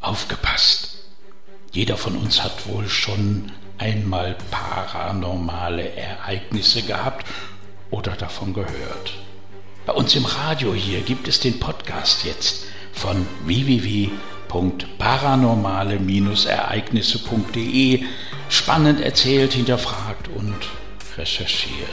Aufgepasst! Jeder von uns hat wohl schon einmal paranormale Ereignisse gehabt oder davon gehört. Bei uns im Radio hier gibt es den Podcast jetzt von www.paranormale-ereignisse.de. Spannend erzählt, hinterfragt und recherchiert.